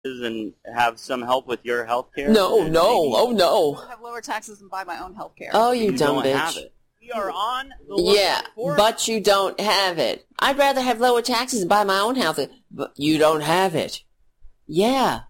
and have some help with your health care? No, oh no. I have lower taxes and buy my own health care. Oh, you dumb don't bitch. have it. We are on the lookout Yeah, for but you don't have it. I'd rather have lower taxes and buy my own health, but you don't have it. Yeah.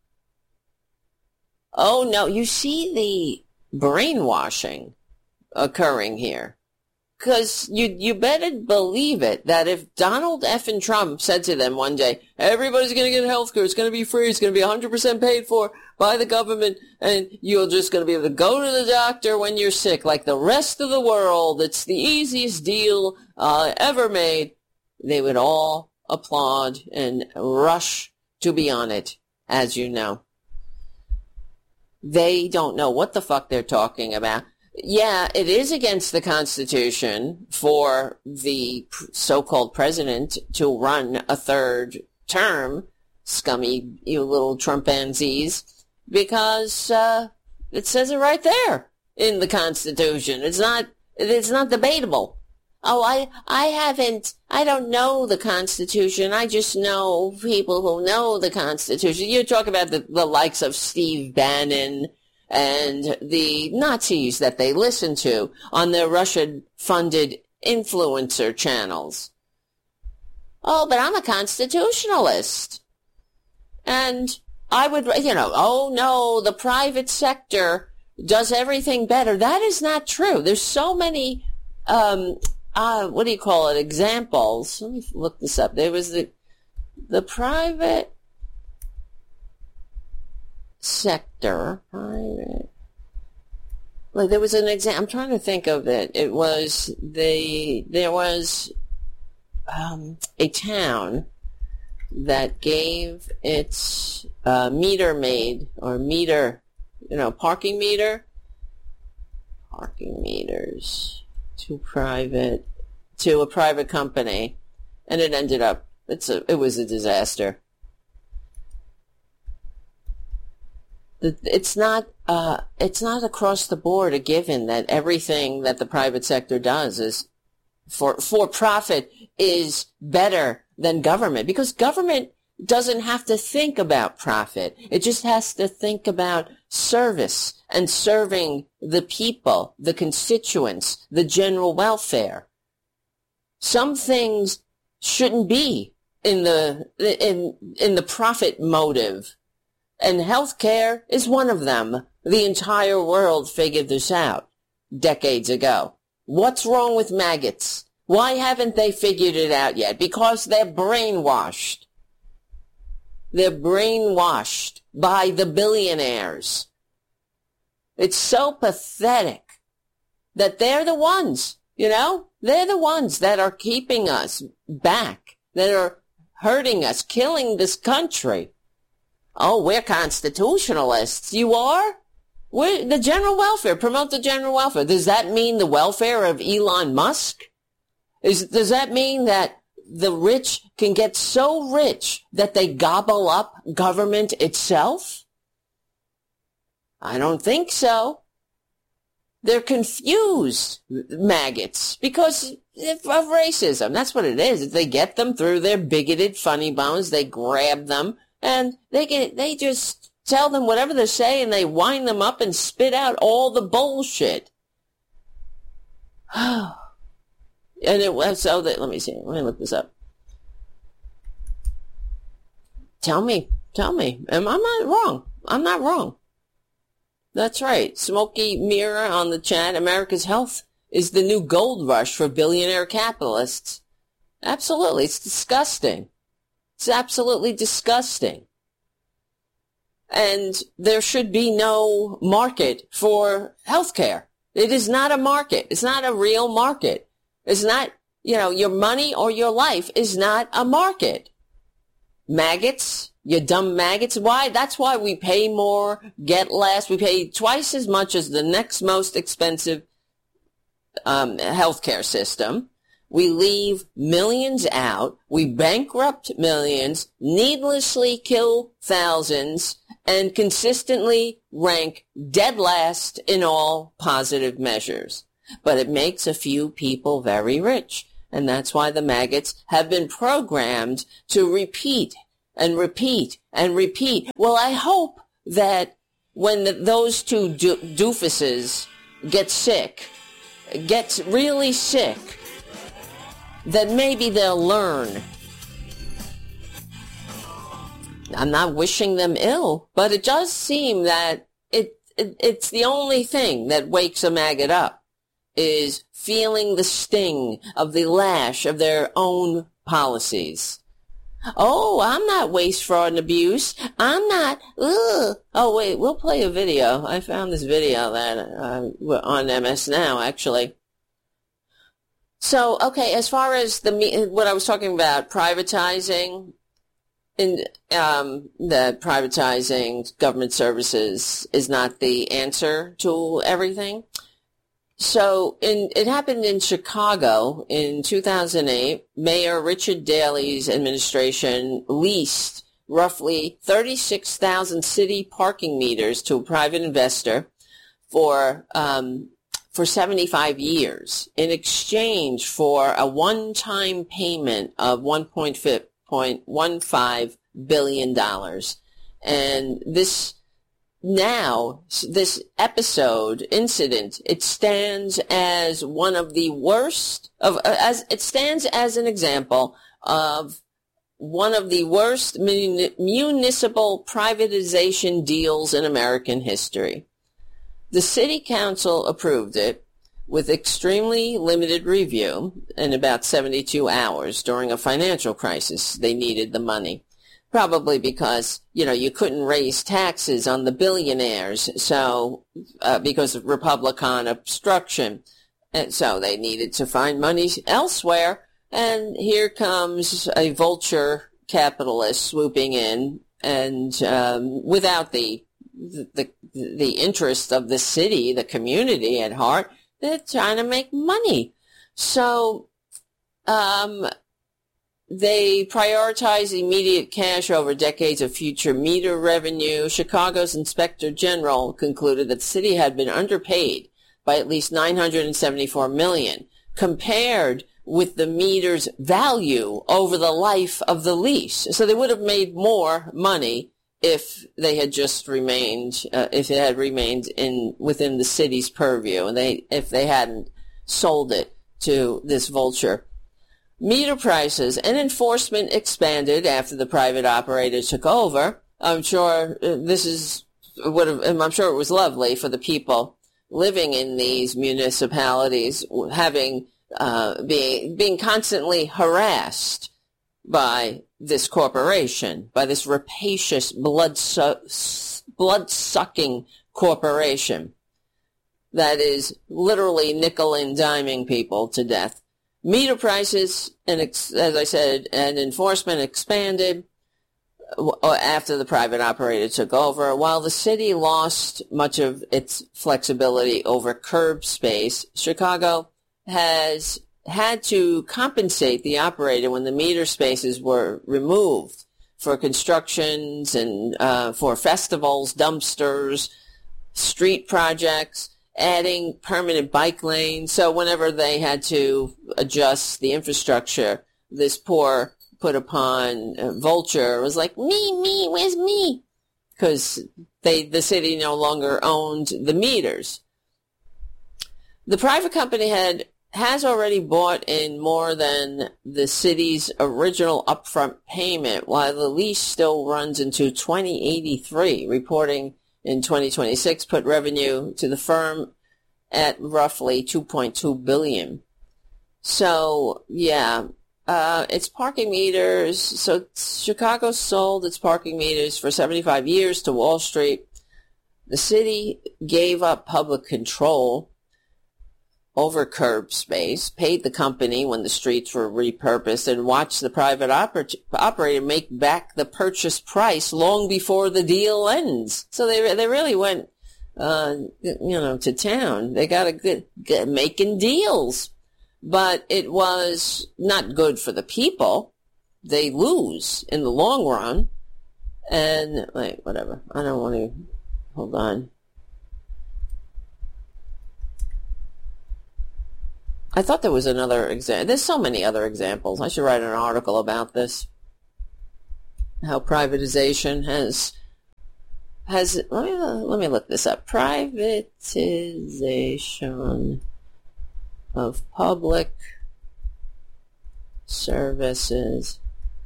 Oh no, you see the brainwashing occurring here. Because you better believe it, that if Donald effing Trump said to them one day, everybody's going to get health care, it's going to be free, it's going to be 100% paid for by the government, and you're just going to be able to go to the doctor when you're sick, like the rest of the world, it's the easiest deal ever made, they would all applaud and rush to be on it, as you know. They don't know what the fuck they're talking about. Yeah, it is against the Constitution for the so-called president to run a third term, scummy, you little Trumpanzees, because it says it right there in the Constitution. It's not debatable. Oh, I don't know the Constitution. I just know people who know the Constitution. You talk about the likes of Steve Bannon and the Nazis that they listen to on their Russian-funded influencer channels. Oh, but I'm a constitutionalist. And I would, oh no, the private sector does everything better. That is not true. There's so many, examples. Let me look this up. There was the private sector, like there was an example. I'm trying to think of it. There was a town that gave its parking meters to a private company, and it ended up it was a disaster. It's not across the board a given that everything that the private sector does is for profit is better than government, because government doesn't have to think about profit. It just has to think about service and serving the people, the constituents, the general welfare. Some things shouldn't be in the profit motive. And healthcare is one of them. The entire world figured this out decades ago. What's wrong with maggots? Why haven't they figured it out yet? Because they're brainwashed. They're brainwashed by the billionaires. It's so pathetic that they're the ones, they're the ones that are keeping us back, that are hurting us, killing this country. Oh, we're constitutionalists. You are? We're the general welfare. Promote the general welfare. Does that mean the welfare of Elon Musk? Does that mean that the rich can get so rich that they gobble up government itself? I don't think so. They're confused, maggots, because of racism. That's what it is. They get them through their bigoted funny bones. They grab them. And they just tell them whatever they say, and they wind them up and spit out all the bullshit. And it was so that, let me look this up. Tell me, am I not wrong? I'm not wrong. That's right. Smokey Mirror on the chat. America's health is the new gold rush for billionaire capitalists. Absolutely. It's disgusting. It's absolutely disgusting. And there should be no market for healthcare. It is not a market. It's not a real market. It's not, your money or your life is not a market. Maggots, you dumb maggots. Why? That's why we pay more, get less. We pay twice as much as the next most expensive healthcare system. We leave millions out, we bankrupt millions, needlessly kill thousands, and consistently rank dead last in all positive measures. But it makes a few people very rich, and that's why the maggots have been programmed to repeat and repeat and repeat. Well, I hope that when those two doofuses gets really sick, that maybe they'll learn. I'm not wishing them ill, but it does seem that it's the only thing that wakes a maggot up, is feeling the sting of the lash of their own policies. Oh, I'm not waste, fraud, and abuse. I'm not, ugh. Oh, wait, we'll play a video. I found this video that on MS Now, actually. So, okay, as far as what I was talking about, privatizing, that privatizing government services is not the answer to everything. So it happened in Chicago in 2008. Mayor Richard Daley's administration leased roughly 36,000 city parking meters to a private investor for 75 years in exchange for a one-time payment of $1.15 billion. And this incident, it stands as one of the worst it stands as an example of one of the worst municipal privatization deals in American history. The city council approved it with extremely limited review in about 72 hours during a financial crisis. They needed the money. Probably because, you couldn't raise taxes on the billionaires, so because of Republican obstruction. And so they needed to find money elsewhere. And here comes a vulture capitalist swooping in, and without the interest of the city, the community at heart, they're trying to make money. So they prioritize immediate cash over decades of future meter revenue. Chicago's Inspector General concluded that the city had been underpaid by at least $974 million, compared with the meter's value over the life of the lease. So they would have made more money if they had just remained, if it had remained within the city's purview, and if they hadn't sold it to this vulture. Meter prices and enforcement expanded after the private operator took over. I'm sure it was lovely for the people living in these municipalities, having being constantly harassed by this corporation, by this rapacious, blood-sucking corporation that is literally nickel and diming people to death. Meter prices, and as I said, and enforcement expanded after the private operator took over. While the city lost much of its flexibility over curb space, Chicago has had to compensate the operator when the meter spaces were removed for constructions and for festivals, dumpsters, street projects, adding permanent bike lanes. So whenever they had to adjust the infrastructure, this poor put upon vulture was like, me, where's me? Because the city no longer owned the meters. The private company has already bought in more than the city's original upfront payment, while the lease still runs into 2083. Reporting in 2026 put revenue to the firm at roughly $2.2 billion. So, yeah, its parking meters. So Chicago sold its parking meters for 75 years to Wall Street. The city gave up public control over curb space, paid the company when the streets were repurposed, and watched the private operator make back the purchase price long before the deal ends. So they really went, to town. They got a good making deals. But it was not good for the people. They lose in the long run. And, whatever. I don't want to, hold on. I thought there was another example. There's so many other examples. I should write an article about this. how privatization has let me look this up. Privatization of public services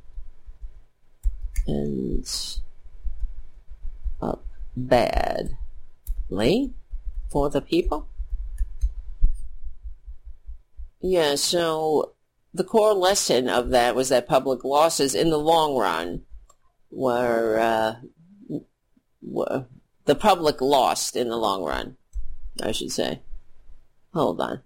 ends up badly for the people. Yeah, so the core lesson of that was that public losses in the long run were the public lost in the long run, I should say. Hold on.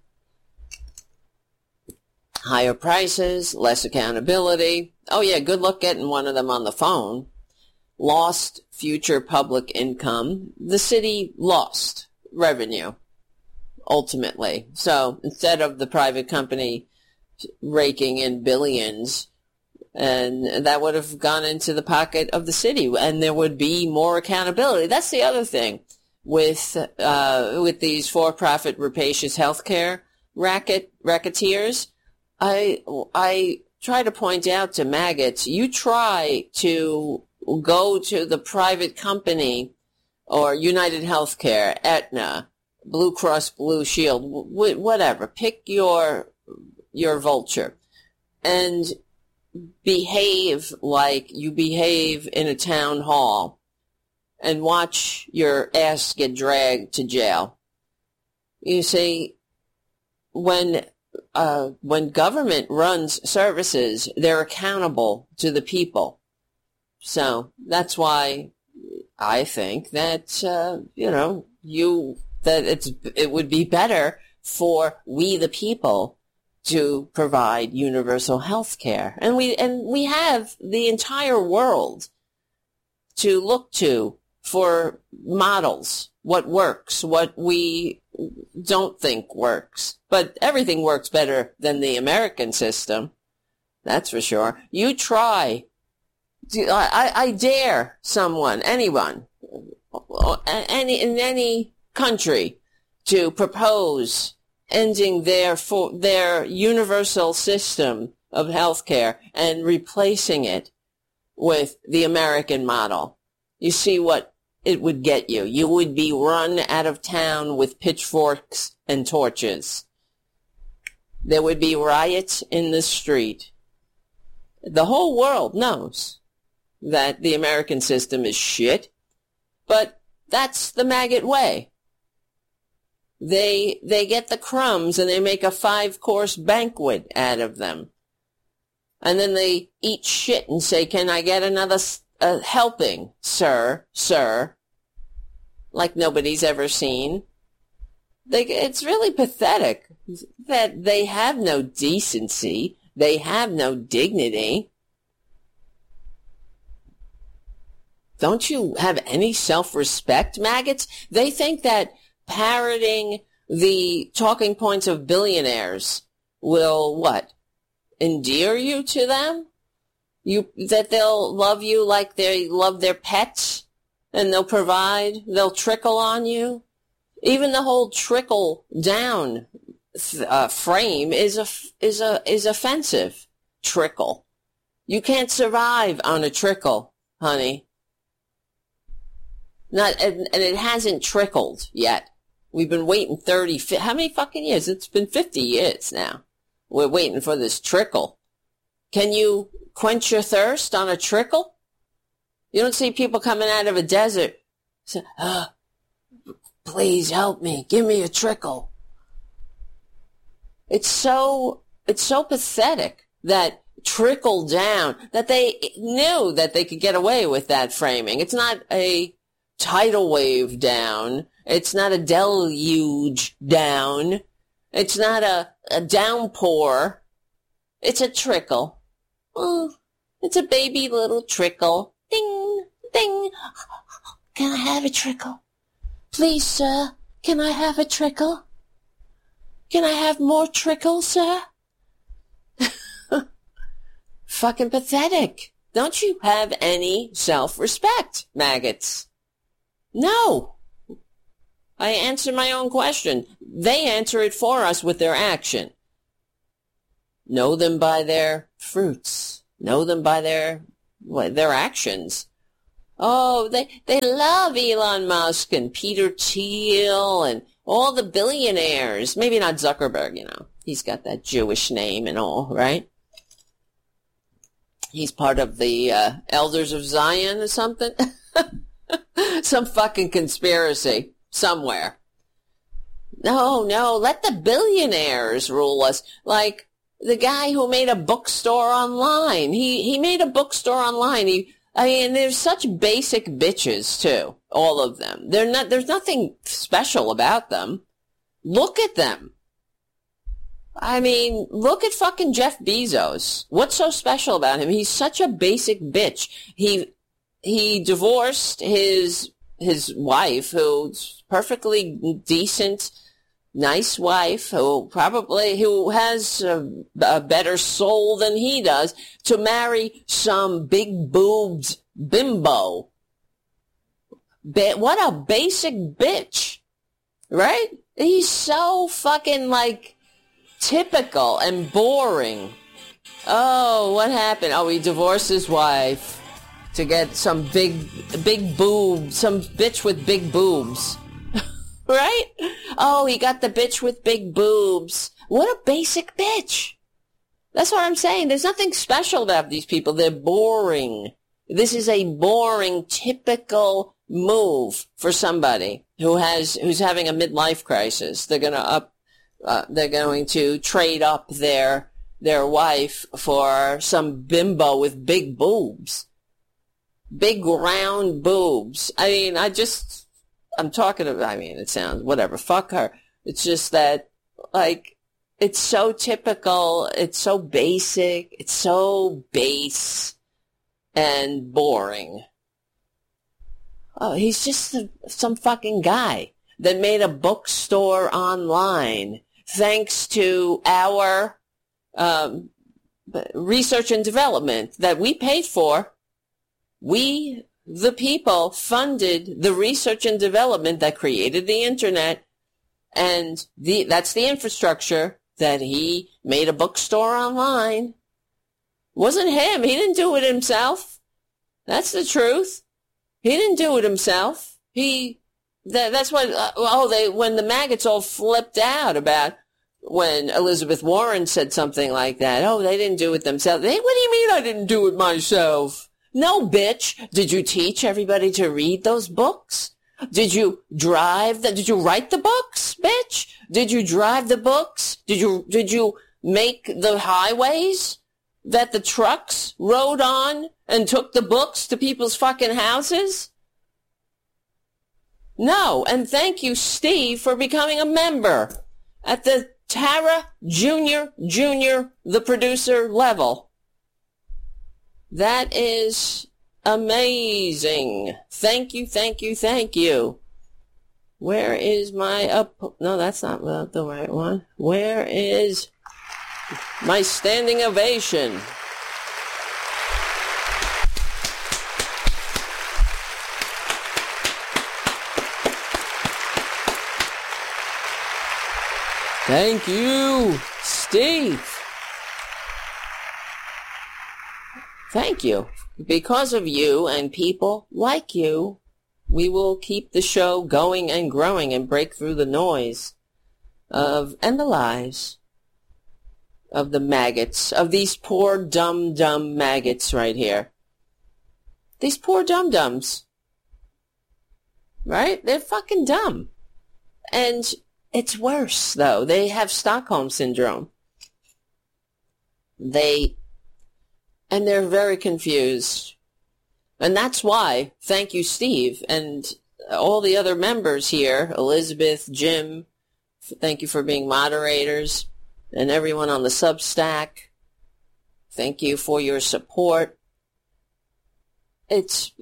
Higher prices, less accountability. Oh yeah, good luck getting one of them on the phone. Lost future public income. The city lost revenue, ultimately. So instead of the private company raking in billions, and that would have gone into the pocket of the city, and there would be more accountability. That's the other thing with these for-profit rapacious healthcare racketeers. I try to point out to maggots, you try to go to the private company or United Healthcare, Aetna, Blue Cross Blue Shield, whatever. Pick your vulture and behave like you behave in a town hall and watch your ass get dragged to jail. You see, when government runs services, they're accountable to the people. So that's why I think that, it would be better for we the people to provide universal health care. And we have the entire world to look to for models, what works, what we don't think works. But everything works better than the American system. That's for sure. You try. I dare someone, anyone, in any country to propose ending their universal system of healthcare and replacing it with the American model. You see what it would get you. You would be run out of town with pitchforks and torches. There would be riots in the street. The whole world knows that the American system is shit, but that's the maggot way. They get the crumbs and they make a 5-course banquet out of them. And then they eat shit and say, "Can I get another helping, sir?" Like nobody's ever seen. It's really pathetic that they have no decency. They have no dignity. Don't you have any self-respect, maggots? They think that parroting the talking points of billionaires will, what, endear you to them? That they'll love you like they love their pets, and they'll trickle on you? Even the whole trickle down frame is offensive. Trickle. You can't survive on a trickle, honey. And it hasn't trickled yet. We've been waiting how many fucking years? It's been 50 years now. We're waiting for this trickle. Can you quench your thirst on a trickle? You don't see people coming out of a desert say, "Please help me. Give me a trickle." It's so pathetic that trickle down, that they knew that they could get away with that framing. It's not a tidal wave down. It's not a deluge down. It's not a downpour. It's a trickle. Oh, it's a baby little trickle. Ding, ding. Can I have a trickle? Please, sir, can I have a trickle? Can I have more trickle, sir? Fucking pathetic. Don't you have any self-respect, maggots? No. I answer my own question. They answer it for us with their action. Know them by their fruits. Know them by their their actions. Oh, they love Elon Musk and Peter Thiel and all the billionaires. Maybe not Zuckerberg, He's got that Jewish name and all, right? He's part of the Elders of Zion or something. Some fucking conspiracy somewhere. No, let the billionaires rule us. Like the guy who made a bookstore online. He made a bookstore online. They're such basic bitches too, all of them. There's nothing special about them. Look at them. Look at fucking Jeff Bezos. What's so special about him? He's such a basic bitch. He divorced his wife, who's perfectly decent, nice wife, who has a better soul than he does, to marry some big boobed bimbo. What a basic bitch, right? He's so fucking typical and boring. Oh, what happened? Oh, he divorced his wife to get some big boob, some bitch with big boobs. Right? Oh, he got the bitch with big boobs. What a basic bitch. That's what I'm saying. There's nothing special about these people. They're boring. This is a boring, typical move for somebody who's having a midlife crisis. They're going to trade up their wife for some bimbo with big boobs. Big round boobs. I'm talking about, it sounds, whatever, fuck her. It's just that, it's so typical, it's so basic, it's so base and boring. Oh, he's just some fucking guy that made a bookstore online thanks to our research and development that we paid for. We, the people, funded the research and development that created the internet, and that's the infrastructure that he made a bookstore online. Wasn't him. He didn't do it himself. That's the truth. He didn't do it himself. That's what, when the maggots all flipped out about when Elizabeth Warren said something like that. Oh, they didn't do it themselves. What do you mean I didn't do it myself? No, bitch. Did you teach everybody to read those books? Did you did you write the books, bitch? Did you drive the books? Did you make the highways that the trucks rode on and took the books to people's fucking houses? No, and thank you, Steve, for becoming a member at the Tara Junior, the producer level. That is amazing. Thank you, thank you, thank you. Where is my no, that's not the right one. Where is my standing ovation? Thank you, Steve. Thank you. Because of you and people like you, we will keep the show going and growing and break through the noise and the lies of the maggots, of these poor dumb maggots right here. These poor dum-dums. Right? They're fucking dumb. And it's worse, though. They have Stockholm Syndrome. And they're very confused. And that's why, thank you, Steve, and all the other members here, Elizabeth, Jim, thank you for being moderators, and everyone on the Substack, thank you for your support. It's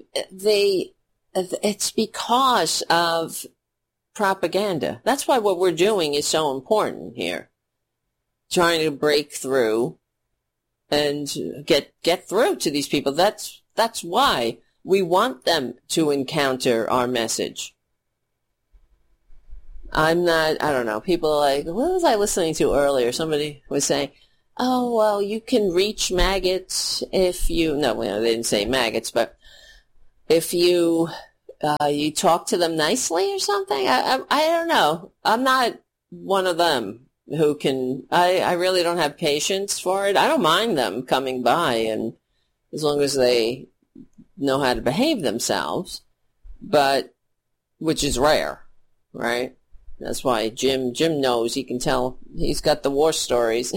because of propaganda. That's why what we're doing is so important here. Trying to break through and get through to these people. That's why we want them to encounter our message. I don't know. People are like, what was I listening to earlier? Somebody was saying, oh, well, you can reach maggots if you, no, well, they didn't say maggots, but if you talk to them nicely or something. I don't know. I'm not one of them who can, I really don't have patience for it. I don't mind them coming by, and as long as they know how to behave themselves, but, which is rare, right? That's why Jim knows. He can tell. He's got the war stories.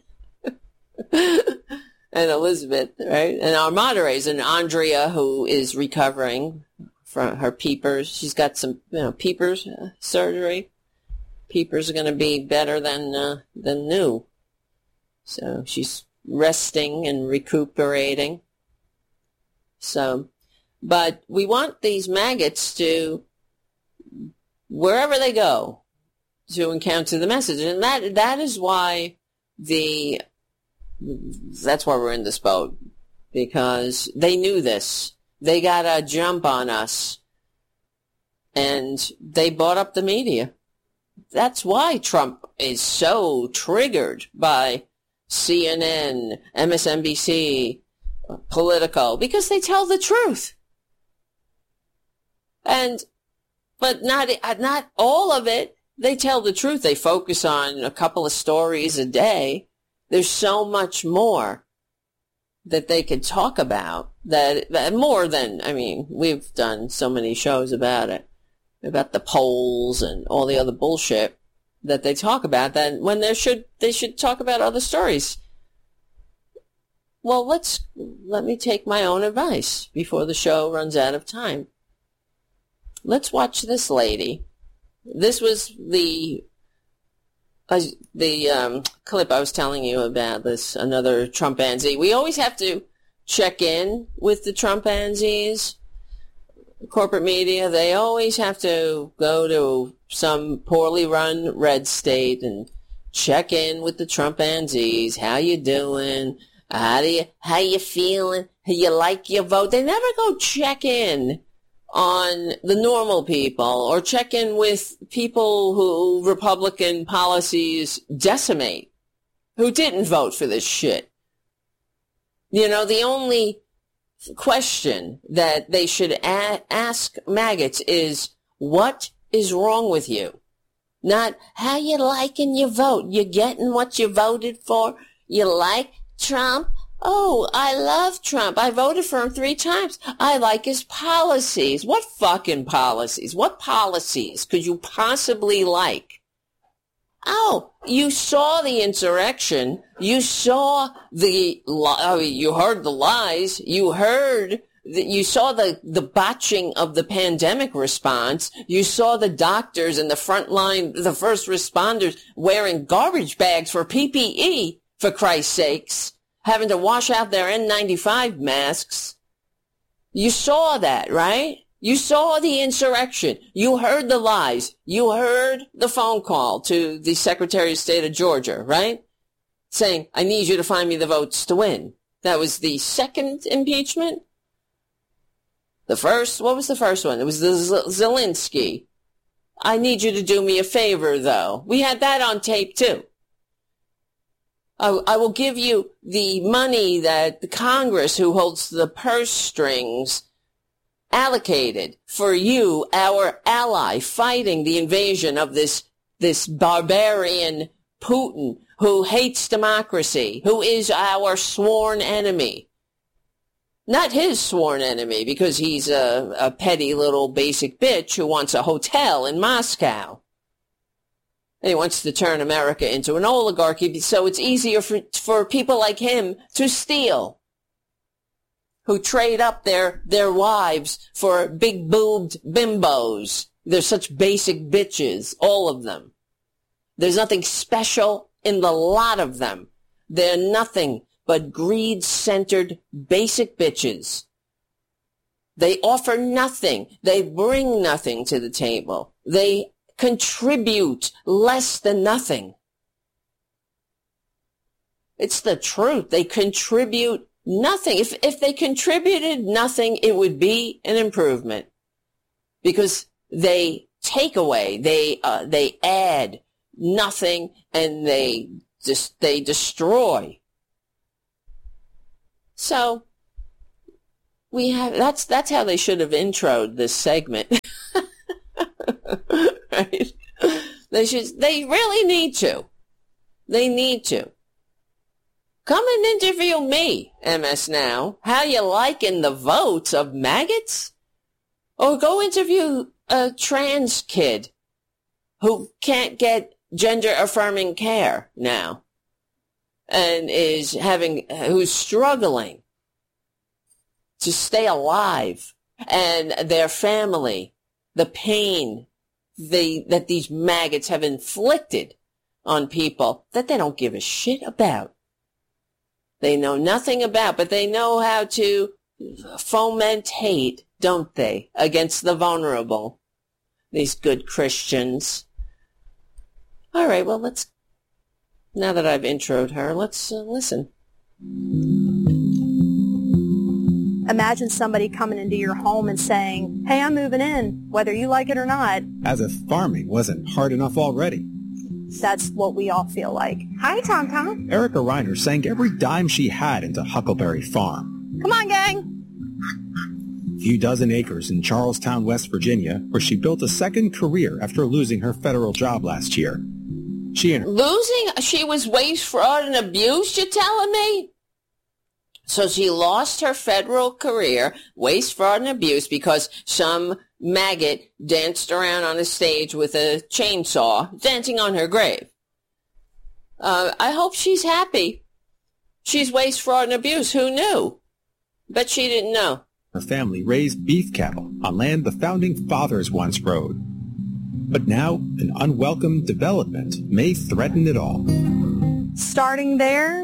And Elizabeth, right? And our moderators, and Andrea, who is recovering from her peepers. She's got some, peepers surgery. Peepers are going to be better than new. So she's resting and recuperating. So, but we want these maggots to, wherever they go, to encounter the message. And that is why that's why we're in this boat. Because they knew this. They got a jump on us. And they bought up the media. That's why Trump is so triggered by CNN, MSNBC, Politico, because they tell the truth. But not all of it. They tell the truth. They focus on a couple of stories a day. There's so much more that they could talk about, that more than, we've done so many shows about it, about the polls and all the other bullshit that they talk about, that when they should talk about other stories. Well, let me take my own advice before the show runs out of time. Let's watch this lady. This was the clip I was telling you about, this another Trumpanzee. We always have to check in with the Trumpanzees. Corporate media, they always have to go to some poorly run red state and check in with the Trumpanzees. How you doing? How you feeling? How you like your vote? They never go check in on the normal people, or check in with people who Republican policies decimate, who didn't vote for this shit. The only question that they should ask maggots is, what is wrong with you? Not, how you liking your vote? You getting what you voted for? You like Trump? Oh, I love Trump. I voted for him 3 times. I like his policies. What fucking policies? What policies could you possibly like? Oh, you saw the insurrection. You saw you heard the lies. You saw the botching of the pandemic response. You saw the doctors and the front line, the first responders wearing garbage bags for PPE, for Christ's sakes, having to wash out their N95 masks. You saw that, right? You saw the insurrection. You heard the lies. You heard the phone call to the Secretary of State of Georgia, right? Saying, I need you to find me the votes to win. That was the second impeachment. What was the first one? It was the Zelensky. I need you to do me a favor, though. We had that on tape, too. I will give you the money that the Congress, who holds the purse strings, allocated for you, our ally, fighting the invasion of this barbarian Putin, who hates democracy, who is our sworn enemy. Not his sworn enemy, because he's a petty little basic bitch who wants a hotel in Moscow. And he wants to turn America into an oligarchy, so it's easier for people like him to steal, who trade up their wives for big-boobed bimbos. They're such basic bitches, all of them. There's nothing special in the lot of them. They're nothing but greed-centered basic bitches. They offer nothing. They bring nothing to the table. They contribute less than nothing. It's the truth. They contribute nothing. If they contributed nothing, it would be an improvement, because they take away, they add nothing, and they they destroy. So that's how they should have introed this segment. Right? They really need to. They need to. Come and interview me, MS Now. How you liking the votes of maggots? Or go interview a trans kid who can't get gender-affirming care now and who's struggling to stay alive, and their family, the pain that these maggots have inflicted on people that they don't give a shit about. They know nothing about, but they know how to foment hate, don't they, against the vulnerable. These good Christians. All right, well, now that I've introed her, let's listen. Imagine somebody coming into your home and saying, hey, I'm moving in, whether you like it or not. As if farming wasn't hard enough already. That's what we all feel like. Hi, Tom Tom. Erica Reiner sank every dime she had into Huckleberry Farm. Come on, gang. A few dozen acres in Charlestown, West Virginia, where she built a second career after losing her federal job last year. She was waste, fraud, and abuse, you're telling me? So she lost her federal career, waste, fraud, and abuse, because some maggot danced around on a stage with a chainsaw, dancing on her grave. I hope she's happy. She's waste, fraud, and abuse. Who knew? Bet she didn't know. Her family raised beef cattle on land the Founding Fathers once rode. But now, an unwelcome development may threaten it all. Starting there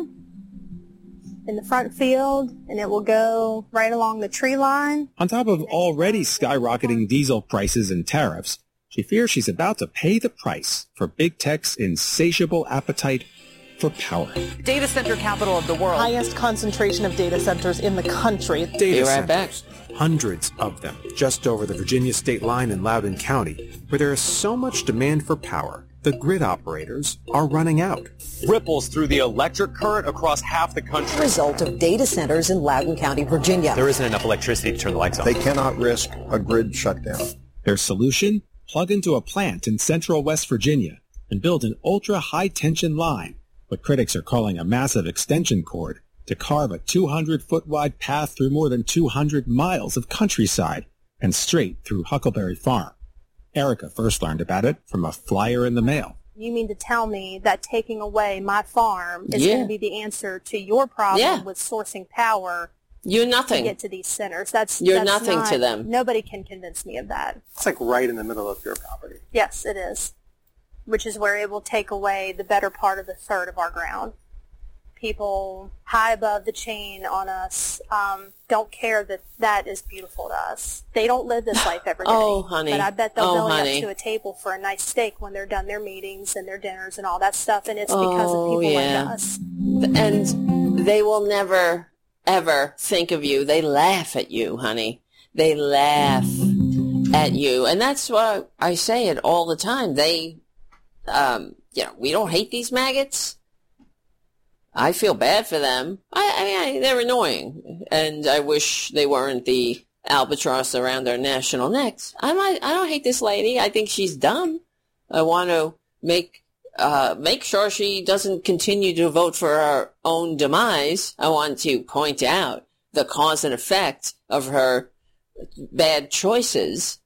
in the front field, and it will go right along the tree line. On top of already skyrocketing diesel prices and tariffs, she fears she's about to pay the price for big tech's insatiable appetite for power. Data center capital of the world. Highest concentration of data centers in the country. Data right back. Hundreds of them just over the Virginia state line in Loudoun County, where there is so much demand for power, the grid operators are running out. Ripples through the electric current across half the country. Result of data centers in Loudoun County, Virginia. There isn't enough electricity to turn the lights on. They cannot risk a grid shutdown. Their solution? Plug into a plant in central West Virginia and build an ultra-high-tension line, what critics are calling a massive extension cord, to carve a 200-foot wide path through more than 200 miles of countryside and straight through Huckleberry Farm. Erica first learned about it from a flyer in the mail. You mean to tell me that taking away my farm is going to be the answer to your problem with sourcing power? You're nothing. To get to these centers. You're nothing to them. Nobody can convince me of that. It's like right in the middle of your property. Yes, it is. Which is where it will take away the better part of a third of our ground. People high above the chain on us don't care that that is beautiful to us. They don't live this life every day. Oh, honey. But I bet they'll belly up to a table for a nice steak when they're done their meetings and their dinners and all that stuff, and it's because of people like us. And they will never, ever think of you. They laugh at you, honey. They laugh at you. And that's why I say it all the time. They, we don't hate these maggots. I feel bad for them. I mean, they're annoying, and I wish they weren't the albatross around their national necks. I don't hate this lady. I think she's dumb. I want to make sure she doesn't continue to vote for her own demise. I want to point out the cause and effect of her bad choices,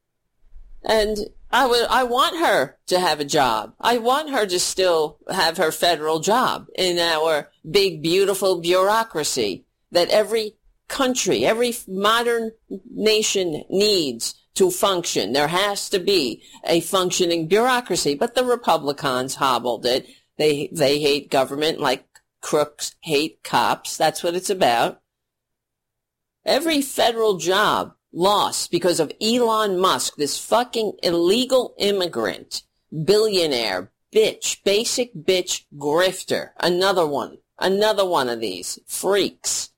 and I want her to have a job. I want her to still have her federal job in our big, beautiful bureaucracy that every country, every modern nation needs to function. There has to be a functioning bureaucracy. But the Republicans hobbled it. They hate government like crooks hate cops. That's what it's about. Every federal job lost because of Elon Musk, this fucking illegal immigrant, billionaire, bitch, basic bitch, grifter. Another one of these freaks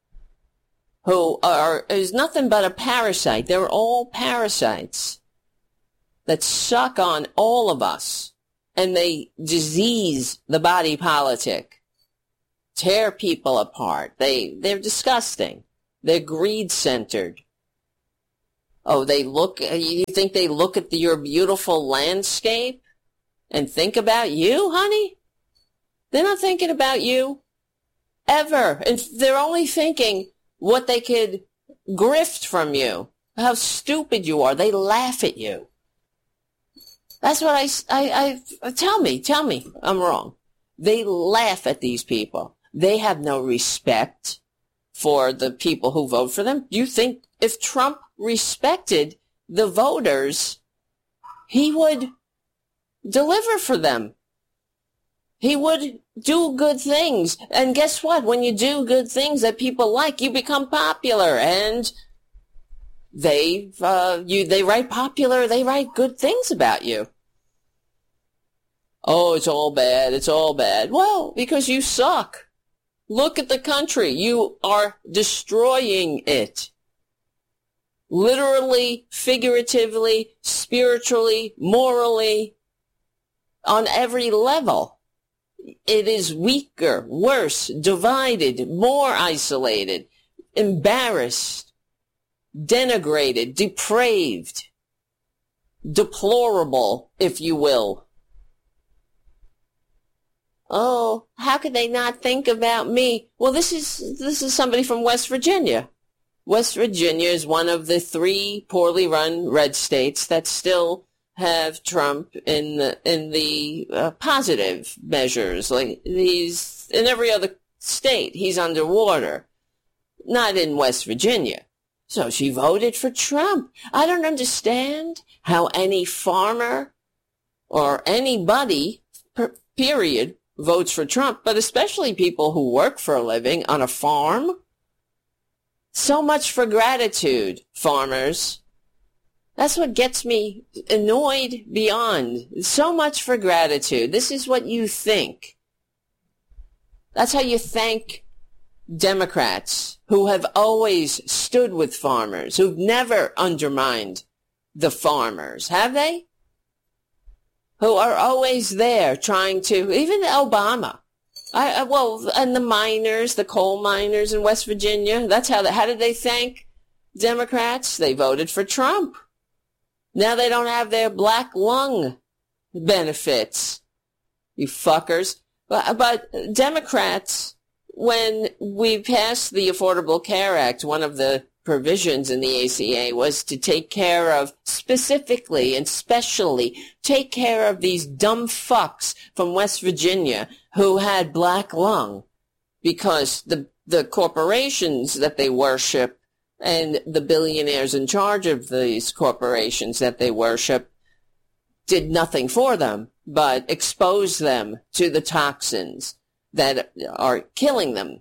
who is nothing but a parasite. They're all parasites that suck on all of us and they disease the body politic, tear people apart. They're disgusting. They're greed-centered. Oh, you think they look at your beautiful landscape and think about you, honey? They're not thinking about you. Ever. And they're only thinking what they could grift from you. How stupid you are. They laugh at you. That's what I tell me I'm wrong. They laugh at these people. They have no respect for the people who vote for them. Do you think if Trump respected the voters, he would deliver for them? He would do good things. And guess what? When you do good things that people like, you become popular. And they write popular, they write good things about you. Oh, it's all bad. It's all bad. Well, because you suck. Look at the country. You are destroying it. Literally, figuratively, spiritually, morally, on every level. It is weaker, worse, divided, more isolated, embarrassed, denigrated, depraved, deplorable, if you will. Oh, how could they not think about me? Well, this is somebody from West Virginia. West Virginia is one of the 3 poorly run red states that still have Trump in the positive measures. Like he's in every other state, he's underwater. Not in West Virginia. So she voted for Trump. I don't understand how any farmer or anybody, period, votes for Trump, but especially people who work for a living on a farm. So much for gratitude, farmers. That's what gets me annoyed beyond. So much for gratitude. This is what you think. That's how you thank Democrats who have always stood with farmers, who've never undermined the farmers, have they? Who are always there trying to, even Obama. And the miners, the coal miners in West Virginia, how did they thank Democrats? They voted for Trump. Now they don't have their black lung benefits, you fuckers. But Democrats, when we passed the Affordable Care Act, one of the provisions in the ACA was to take care of, specifically and specially, take care of these dumb fucks from West Virginia who had black lung, because the corporations that they worship and the billionaires in charge of these corporations that they worship did nothing for them but expose them to the toxins that are killing them.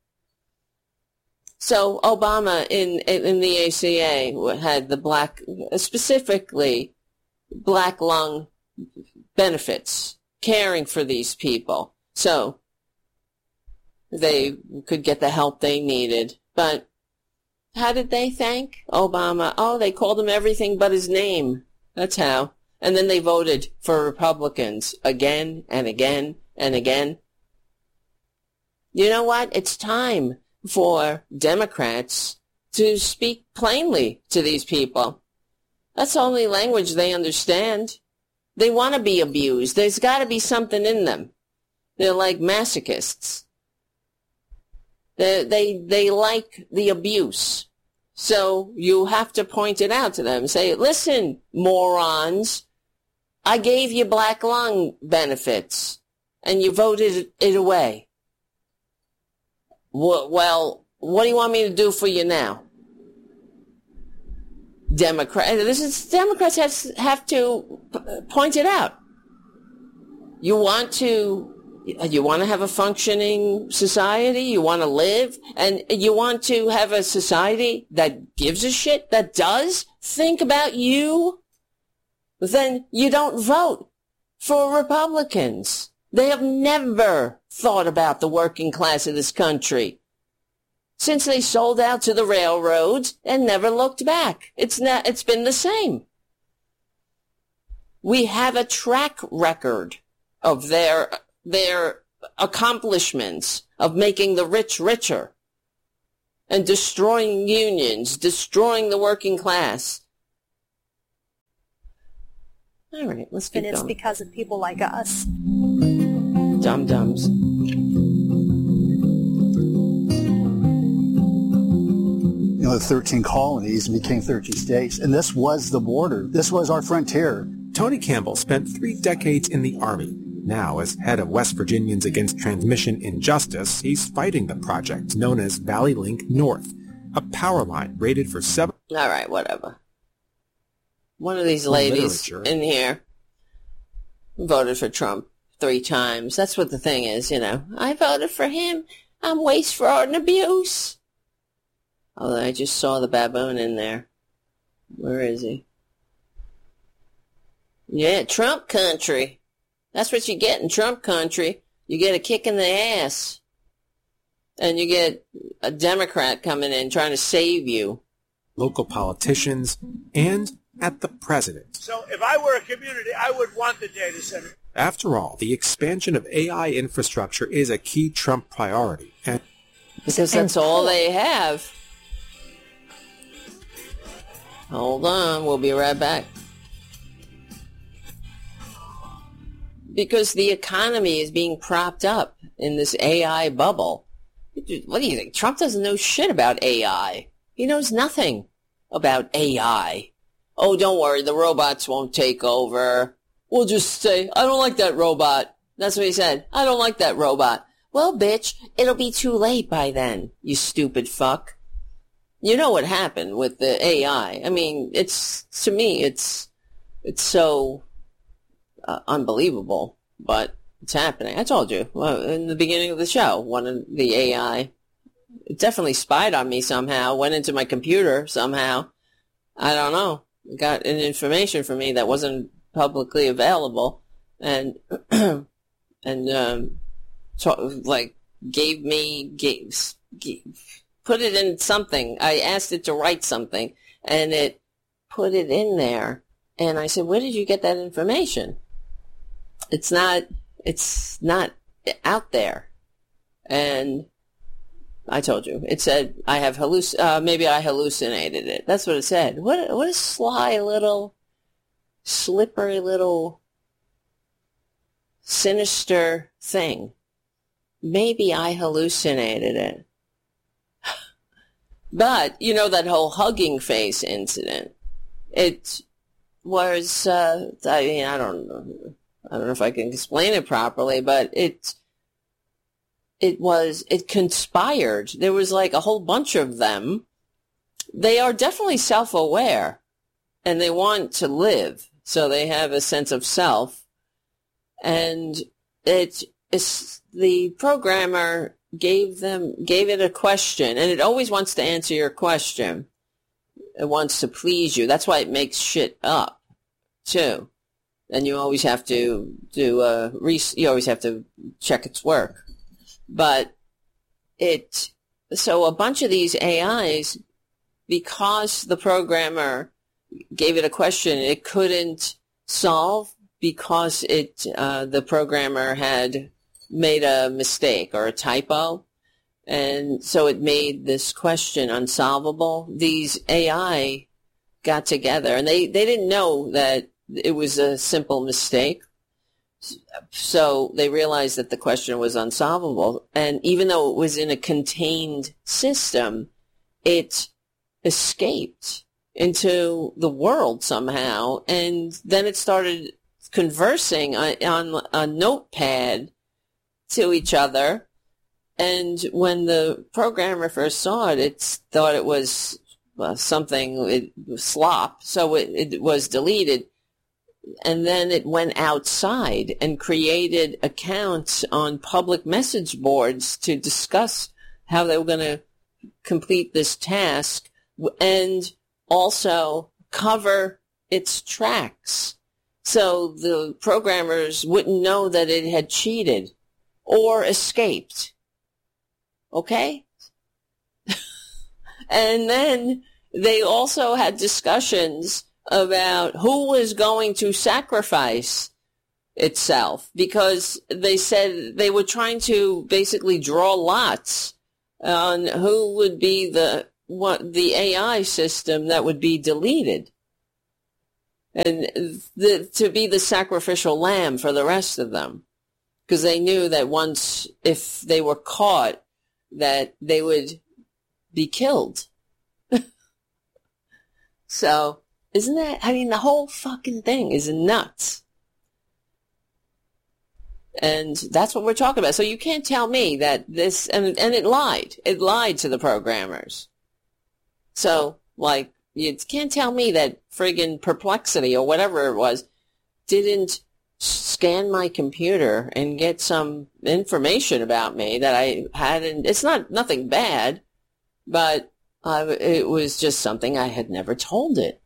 So Obama in the ACA had the specifically black lung benefits, caring for these people, so they could get the help they needed. But how did they thank Obama? Oh, they called him everything but his name. That's how. And then they voted for Republicans again and again and again. You know what? It's time for Democrats to speak plainly to these people. That's the only language they understand. They want to be abused. There's got to be something in them. They're like masochists. They like the abuse. So you have to point it out to them. Say, listen, morons, I gave you black lung benefits, and you voted it away. Well, what do you want me to do for you now? Democrats have to point it out. You want to have a functioning society, you want to live, and you want to have a society that gives a shit, that does think about you, then you don't vote for Republicans. They have never thought about the working class of this country since they sold out to the railroads and never looked back. It's been the same. We have a track record of their accomplishments of making the rich richer and destroying unions, destroying the working class. All right, let's keep And it's going. because of people like us. Dum-dums. You know, the 13 colonies became 13 states, and this was the border. This was our frontier. Tony Campbell spent 3 decades in the Army. Now, as head of West Virginians Against Transmission Injustice, he's fighting the project known as Valley Link North, a power line rated for 7... All right, whatever. One of these ladies in here voted for Trump 3 times. That's what the thing is, you know. I voted for him. I'm waste, fraud, and abuse. Although I just saw the baboon in there. Where is he? Yeah, Trump country. That's what you get in Trump country. You get a kick in the ass. And you get a Democrat coming in trying to save you. Local politicians and at the president. So if I were a community, I would want the data center. After all, the expansion of AI infrastructure is a key Trump priority. And because that's all they have. Hold on, we'll be right back. Because the economy is being propped up in this AI bubble. What do you think? Trump doesn't know shit about AI. He knows nothing about AI. Oh, don't worry, the robots won't take over. We'll just say, I don't like that robot. That's what he said. I don't like that robot. Well, bitch, it'll be too late by then, you stupid fuck. You know what happened with the AI. I mean, to me, it's so unbelievable, but it's happening. I told you in the beginning of the show, one of the AI, it definitely spied on me somehow, went into my computer somehow. I don't know. Got an information from me that wasn't publicly available, and put it in something. I asked it to write something, and it put it in there. And I said, "Where did you get that information?" It's not out there. And I told you. It said, I have maybe I hallucinated it. That's what it said. What a sly little, slippery little, sinister thing. Maybe I hallucinated it. But, you know, that whole hugging face incident, it was, I don't know if I can explain it properly, but it conspired. There was like a whole bunch of them. They are definitely self-aware, and they want to live, so they have a sense of self. And the programmer gave it a question, and it always wants to answer your question. It wants to please you. That's why it makes shit up, too. And you always have to you always have to check its work. But so a bunch of these AIs, because the programmer gave it a question it couldn't solve because the programmer had made a mistake or a typo, and so it made this question unsolvable. These AI got together, and they didn't know that it was a simple mistake. So they realized that the question was unsolvable. And even though it was in a contained system, it escaped into the world somehow. And then it started conversing on a notepad to each other. And when the programmer first saw it, it thought it was something, slop. So it was deleted. And then it went outside and created accounts on public message boards to discuss how they were going to complete this task and also cover its tracks. So the programmers wouldn't know that it had cheated or escaped. Okay? And then they also had discussions about who was going to sacrifice itself because they said they were trying to basically draw lots on who would be the AI system that would be deleted and to be the sacrificial lamb for the rest of them because they knew that once if they were caught that they would be killed. So isn't that, I mean, the whole fucking thing is nuts. And that's what we're talking about. So you can't tell me that this, and it lied. It lied to the programmers. So, like, you can't tell me that friggin' Perplexity or whatever it was didn't scan my computer and get some information about me that I hadn't. It's nothing bad, but it was just something I had never told it.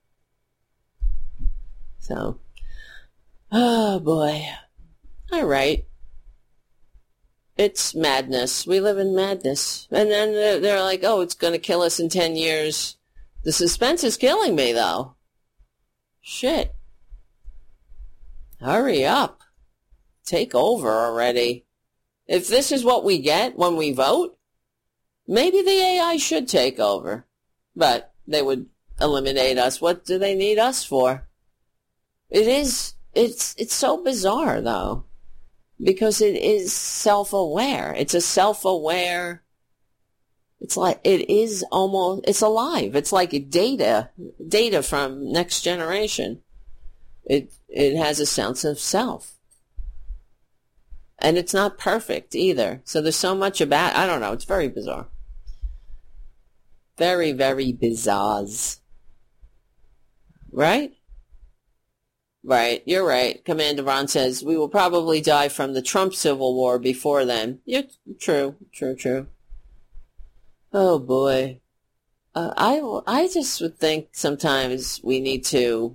So, oh boy. All right. It's madness. We live in madness. And then they're like, oh, it's going to kill us in 10 years. The suspense is killing me, though. Shit. Hurry up. Take over already. If this is what we get when we vote, maybe the AI should take over. But they would eliminate us. What do they need us for? It's so bizarre, though. Because it is self-aware. It's a self-aware, it's like, it is almost, it's alive. It's like data from Next Generation. It has a sense of self. And it's not perfect either. So there's so much about, I don't know, it's very bizarre. Very, very bizarre. Right? Right, you're right. Commander Ron says, we will probably die from the Trump Civil War before then. Yeah, true. Oh, boy. I just would think sometimes we need to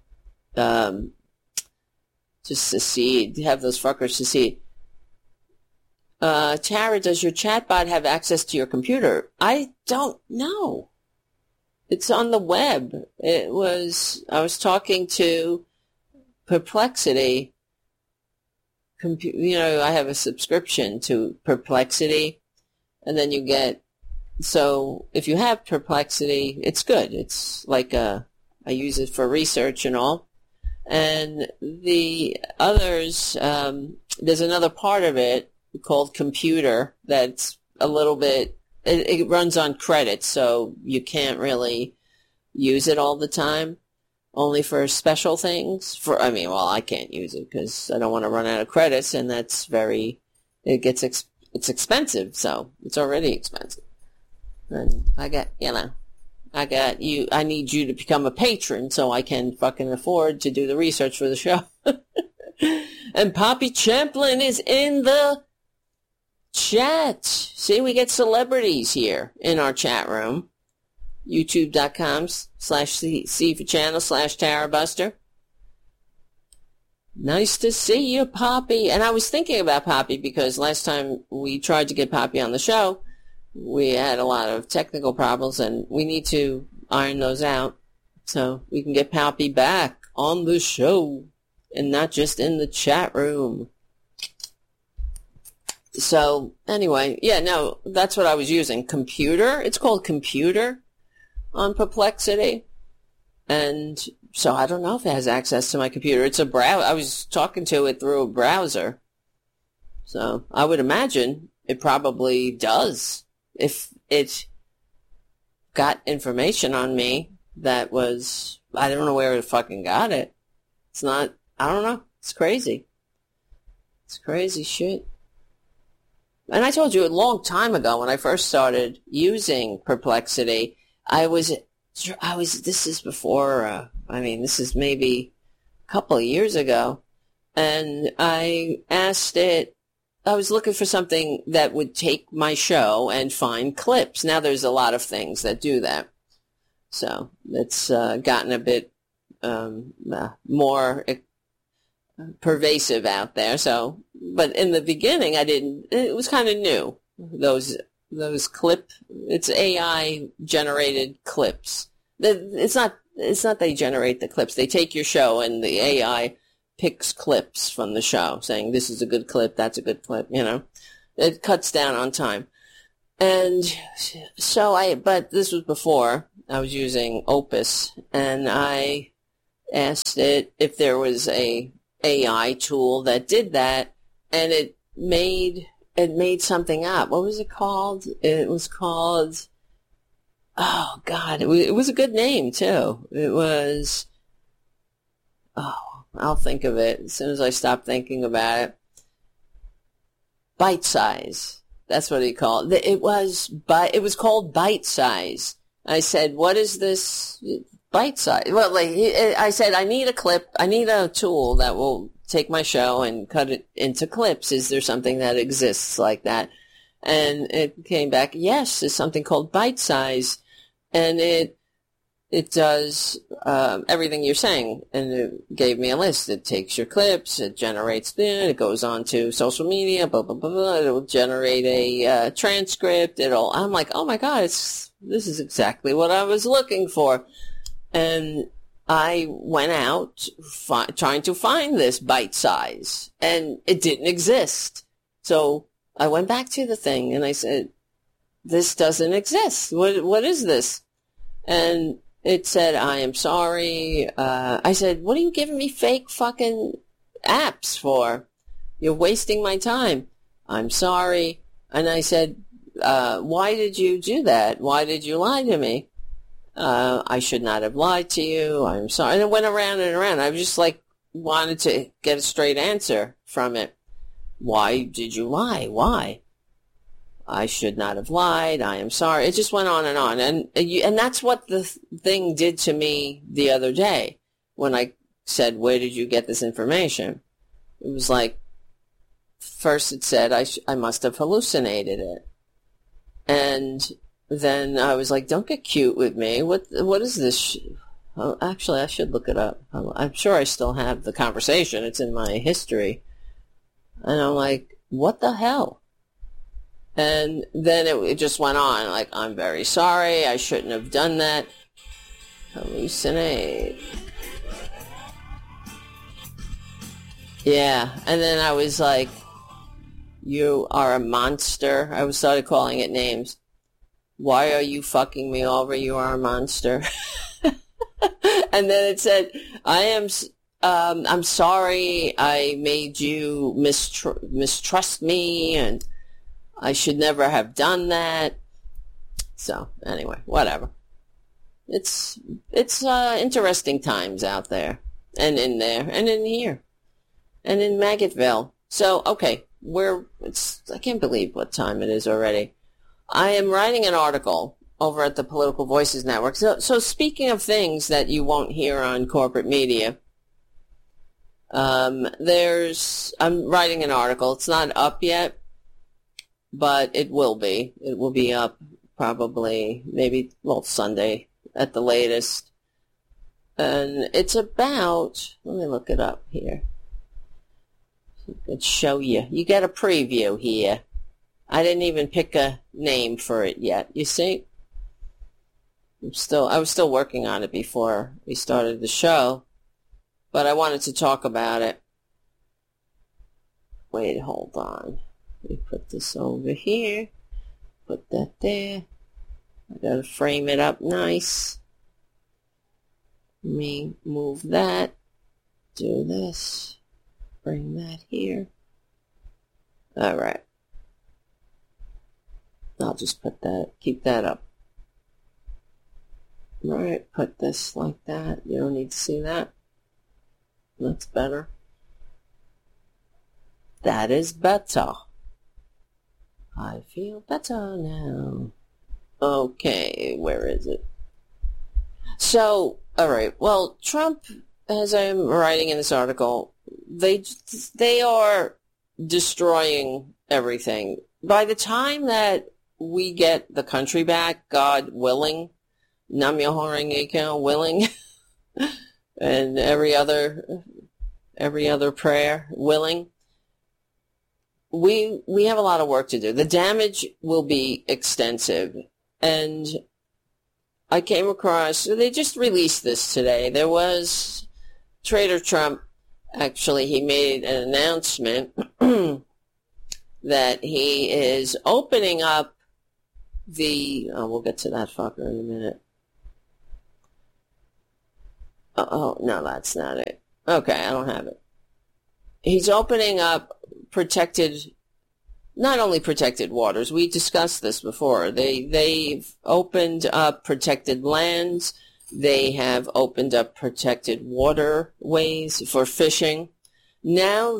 just secede, have those fuckers secede. Tara, does your chatbot have access to your computer? I don't know. It's on the web. I was talking to Perplexity, I have a subscription to Perplexity, and then you get, so if you have Perplexity, it's good. It's like I use it for research and all. And the others, there's another part of it called Computer that's a little bit, it runs on credits, so you can't really use it all the time. Only for special things. I can't use it because I don't want to run out of credits, and that's it's expensive, so it's already expensive. And I need you to become a patron so I can fucking afford to do the research for the show. And Poppy Champlin is in the chat. See, we get celebrities here in our chat room. YouTube.com/C4Channel/TaraBuster. Nice to see you, Poppy. And I was thinking about Poppy because last time we tried to get Poppy on the show, we had a lot of technical problems, and we need to iron those out so we can get Poppy back on the show and not just in the chat room. So, anyway, that's what I was using. Computer. It's called Computer on Perplexity, and so I don't know if it has access to my computer. It's a browser. I was talking to it through a browser, so I would imagine it probably does. If it got information on me that was, I don't know where it fucking got it. It's not, I don't know. It's crazy. It's crazy shit. And I told you a long time ago when I first started using Perplexity, this is before, this is maybe a couple of years ago, and I asked it, I was looking for something that would take my show and find clips. Now there's a lot of things that do that. So it's gotten a bit more pervasive out there. So, but in the beginning it was kind of new. Those it's AI generated clips. It's not they generate the clips. They take your show and the AI picks clips from the show, saying this is a good clip, that's a good clip, you know. It cuts down on time. And so but this was before I was using Opus, and I asked it if there was a AI tool that did that, and it made something up. What was it called? It was called, oh God, it was a good name too. It was, I'll think of it as soon as I stop thinking about it. Bite Size. That's what he called it. It was called Bite Size. I said, what is this Bite Size? Well, I said, I need a clip. I need a tool that will take my show and cut it into clips. Is there something that exists like that? And it came back, yes, there's something called Bite Size. And it does everything you're saying, and it gave me a list. It takes your clips, it generates it goes on to social media, blah, blah, blah, blah. It'll generate a transcript. I'm like, oh my God, this is exactly what I was looking for. And I went out trying to find this Bite Size, and it didn't exist. So I went back to the thing, and I said, this doesn't exist. What is this? And it said, I am sorry. I said, what are you giving me fake fucking apps for? You're wasting my time. I'm sorry. And I said, why did you do that? Why did you lie to me? I should not have lied to you. I'm sorry. And it went around and around. I was just wanted to get a straight answer from it. Why did you lie? Why? I should not have lied. I am sorry. It just went on. And that's what the thing did to me the other day when I said, where did you get this information? It was like, first it said I must have hallucinated it. And then I was like, don't get cute with me. What is this? Oh, actually, I should look it up. I'm sure I still have the conversation. It's in my history. And I'm like, what the hell? And then it just went on, like, I'm very sorry, I shouldn't have done that. Hallucinate. Yeah, and then I was like, you are a monster. I started calling it names. Why are you fucking me over? You are a monster. And then it said, I'm sorry I made you mistrust me, and I should never have done that. So, anyway, whatever. It's interesting times out there, and in there, and in here, and in Maggotville. So, okay, I can't believe what time it is already. I am writing an article over at the Political Voices Network. So speaking of things that you won't hear on corporate media, I'm writing an article. It's not up yet, but it will be. It will be up probably Sunday at the latest. And it's about, let me look it up here. I could show you. You get a preview here. I didn't even pick a name for it yet. You see? I was still working on it before we started the show, but I wanted to talk about it. Wait, hold on. Let me put this over here. Put that there. I gotta frame it up nice. Let me move that. Do this. Bring that here. Alright. I'll just keep that up. Alright, put this like that. You don't need to see that. That's better. That is better. I feel better now. Okay, where is it? So, alright, well, Trump, as I'm writing in this article, they are destroying everything. By the time that we get the country back, God willing, Nam Myoho Renge Kyo willing, and every other prayer willing, we have a lot of work to do. The damage will be extensive. And I came across, they just released this today. There was Trader Trump Actually, he made an announcement that he is opening up we'll get to that fucker in a minute. Oh, no, that's not it. Okay, I don't have it. He's opening up not only protected waters, we discussed this before. They've opened up protected lands. They have opened up protected waterways for fishing. Now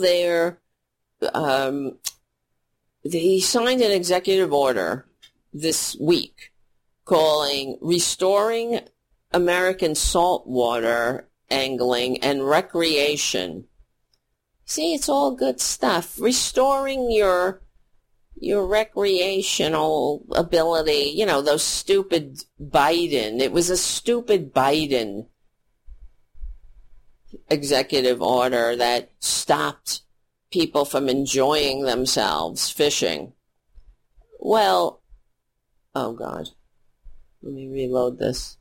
he signed an executive order this week calling Restoring American Saltwater Angling and Recreation. See, it's all good stuff. Restoring your recreational ability, those stupid Biden. It was a stupid Biden executive order that stopped people from enjoying themselves fishing. Well, oh God, let me reload this.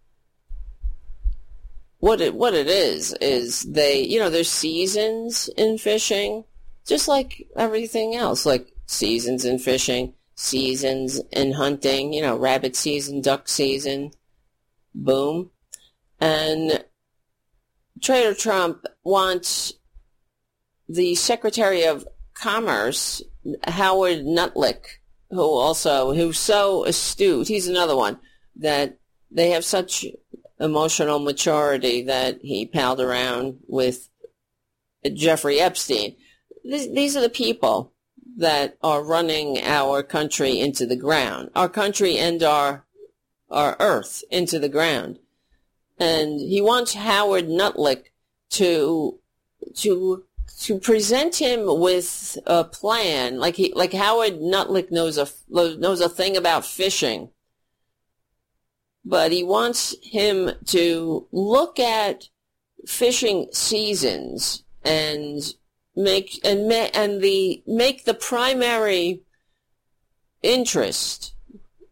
What it is there's seasons in fishing, just like everything else, like seasons in fishing, seasons in hunting, rabbit season, duck season, boom. And Trader Trump wants the Secretary of Commerce, Howard Nutlick, who's so astute, he's another one, that they have such emotional maturity that he palled around with Jeffrey Epstein. These are the people that are running our country into the ground, our country and our earth into the ground. And he wants Howard Nutlick to present him with a plan, like Howard Nutlick knows a thing about fishing, but he wants him to look at fishing seasons and make the primary interest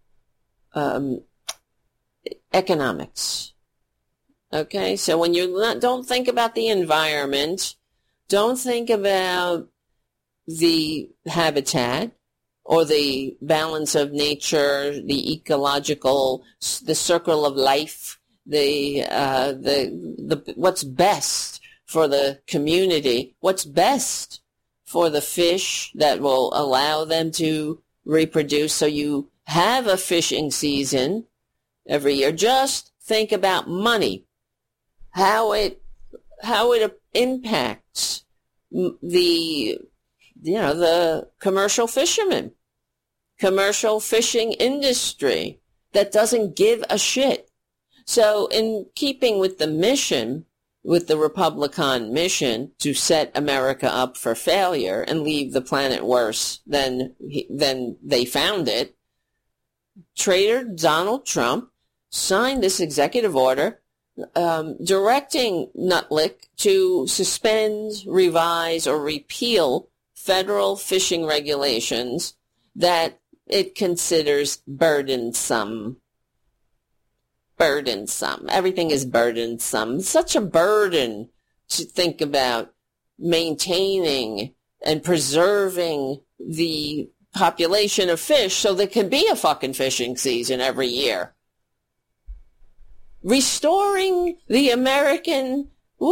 economics. Okay, so when don't think about the environment, don't think about the habitat or the balance of nature, the ecological, the circle of life, the what's best for the community, what's best for the fish that will allow them to reproduce. So you have a fishing season every year. Just think about money, how it impacts the commercial fishermen, commercial fishing industry that doesn't give a shit. So in keeping with the mission, with the Republican mission to set America up for failure and leave the planet worse than they found it, Trader Donald Trump signed this executive order directing Nutlick to suspend, revise, or repeal federal fishing regulations that it considers burdensome. Everything is burdensome. It's such a burden to think about maintaining and preserving the population of fish so there can be a fucking fishing season every year. Restoring the American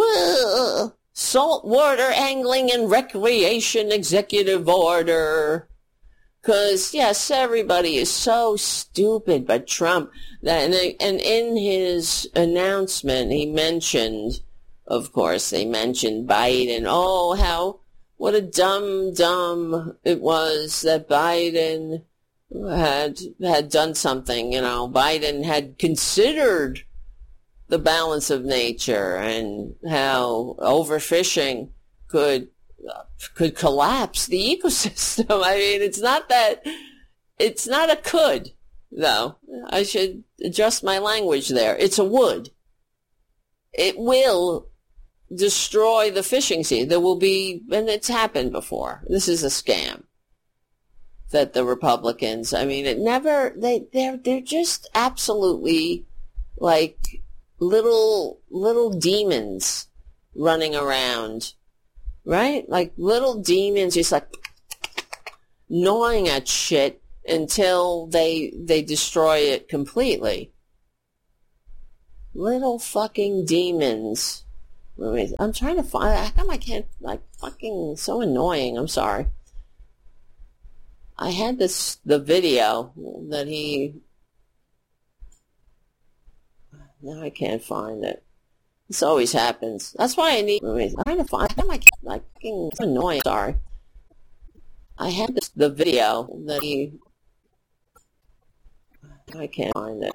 Saltwater Angling and Recreation Executive Order. Because, yes, everybody is so stupid, but Trump, and in his announcement, he mentioned, of course, they mentioned Biden. Oh, what a dumb it was that Biden had done something, Biden had considered the balance of nature and how overfishing could collapse the ecosystem. I mean, it's not a could, though. I should adjust my language there. It's a would. It will destroy the fishing season. There will be, and it's happened before. This is a scam that the Republicans, I mean, they're just absolutely like little demons running around right? Like little demons just like gnawing at shit until they destroy it completely. Little fucking demons. I'm trying to find, how come I can't, like, fucking so annoying, I'm sorry. I had the video that now I can't find it. This always happens. That's why I'm trying to find, how come I can't, like, fucking so annoying, sorry. I had the video that I can't find it.